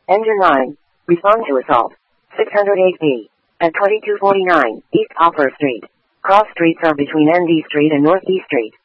Engine 9. Respond to assault. 608B. At 2249 East Hopper Street. Cross streets are between ND Street and Northeast Street.